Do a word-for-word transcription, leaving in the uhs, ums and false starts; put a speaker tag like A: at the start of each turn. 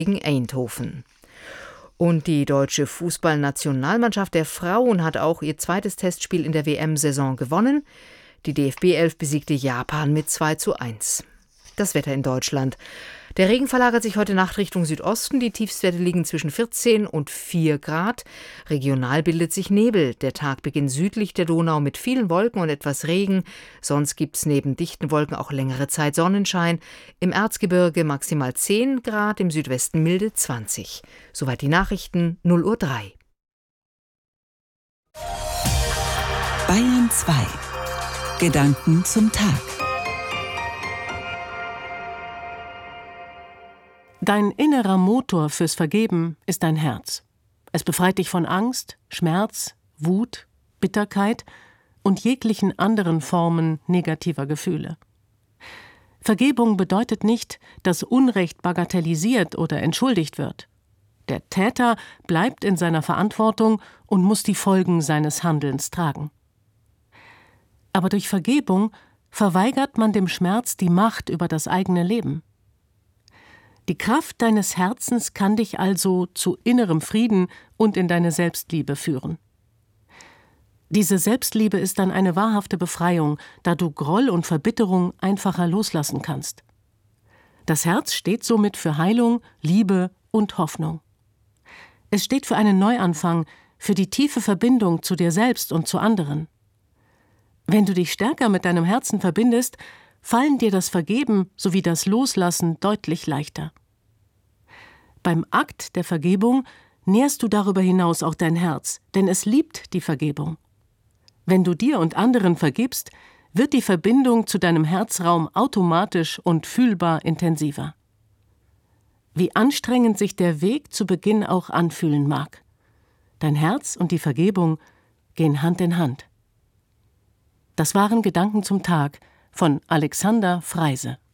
A: gegen Eindhoven. Und die deutsche Fußballnationalmannschaft der Frauen hat auch ihr zweites Testspiel in der W M-Saison gewonnen. Die D F B elf besiegte Japan mit zwei zu eins. Das Wetter in Deutschland. Der Regen verlagert sich heute Nacht Richtung Südosten. Die Tiefstwerte liegen zwischen vierzehn und vier Grad. Regional bildet sich Nebel. Der Tag beginnt südlich der Donau mit vielen Wolken und etwas Regen. Sonst gibt es neben dichten Wolken auch längere Zeit Sonnenschein. Im Erzgebirge maximal zehn Grad, im Südwesten milde zwanzig. Soweit die Nachrichten, null Uhr drei.
B: Bayern zwei. Gedanken zum Tag.
C: Dein innerer Motor fürs Vergeben ist dein Herz. Es befreit dich von Angst, Schmerz, Wut, Bitterkeit und jeglichen anderen Formen negativer Gefühle. Vergebung bedeutet nicht, dass Unrecht bagatellisiert oder entschuldigt wird. Der Täter bleibt in seiner Verantwortung und muss die Folgen seines Handelns tragen. Aber durch Vergebung verweigert man dem Schmerz die Macht über das eigene Leben. Die Kraft deines Herzens kann dich also zu innerem Frieden und in deine Selbstliebe führen. Diese Selbstliebe ist dann eine wahrhafte Befreiung, da du Groll und Verbitterung einfacher loslassen kannst. Das Herz steht somit für Heilung, Liebe und Hoffnung. Es steht für einen Neuanfang, für die tiefe Verbindung zu dir selbst und zu anderen. Wenn du dich stärker mit deinem Herzen verbindest, fallen dir das Vergeben sowie das Loslassen deutlich leichter. Beim Akt der Vergebung nährst du darüber hinaus auch dein Herz, denn es liebt die Vergebung. Wenn du dir und anderen vergibst, wird die Verbindung zu deinem Herzraum automatisch und fühlbar intensiver. Wie anstrengend sich der Weg zu Beginn auch anfühlen mag. Dein Herz und die Vergebung gehen Hand in Hand. Das waren Gedanken zum Tag von Alexander Freise.